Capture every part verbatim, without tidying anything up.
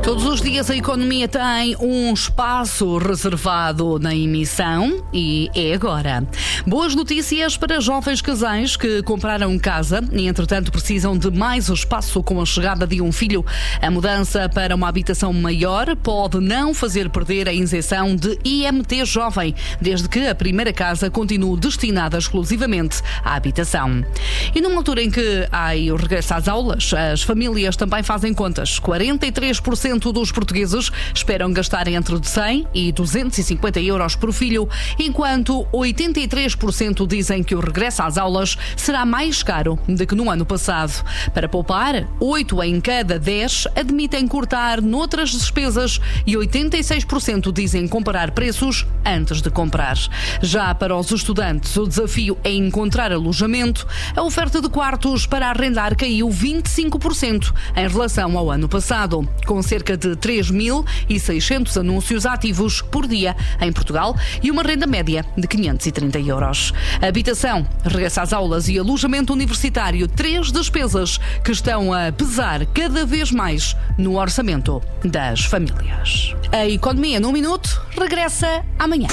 Todos os dias a economia tem um espaço reservado na emissão e é agora. Boas notícias para jovens casais que compraram casa e, entretanto, precisam de mais espaço com a chegada de um filho. A mudança para uma habitação maior pode não fazer perder a isenção de I M T jovem, desde que a primeira casa continue destinada exclusivamente à habitação. E numa altura em que há o regresso às aulas, as famílias também fazem contas. quarenta e três por cento dos portugueses esperam gastar entre cem e duzentos e cinquenta euros por filho, enquanto oitenta e três por cento dizem que o regresso às aulas será mais caro do que no ano passado. Para poupar, oito em cada dez admitem cortar noutras despesas e oitenta e seis por cento dizem comparar preços antes de comprar. Já para os estudantes, o desafio é encontrar alojamento. A oferta de quartos para arrendar caiu vinte e cinco por cento em relação ao ano passado, com cerca de três mil e seiscentos anúncios ativos por dia em Portugal e uma renda média de quinhentos e trinta euros. Habitação, regresso às aulas e alojamento universitário, três despesas que estão a pesar cada vez mais no orçamento das famílias. A economia num minuto regressa amanhã.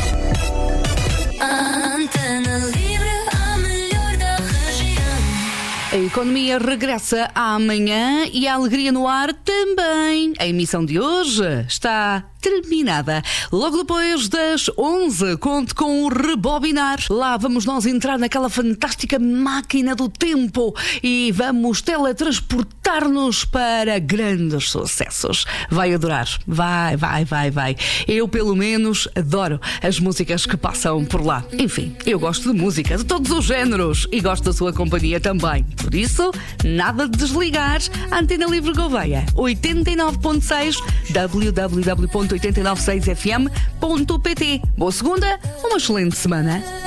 Antena Livre, a melhor da região. A economia regressa amanhã e a alegria no ar também. A emissão de hoje está terminada. Logo depois das onze, conte com o Rebobinar. Lá vamos nós entrar naquela fantástica máquina do tempo e vamos teletransportar-nos para grandes sucessos. Vai adorar. Vai, vai, vai, vai. Eu, pelo menos, adoro as músicas que passam por lá. Enfim, eu gosto de música de todos os géneros e gosto da sua companhia também. Por isso, nada de desligar a Antena Livre Gouveia. oitenta e nove ponto seis w w w ponto oitenta e nove seis f m ponto p t. Boa segunda, uma excelente semana.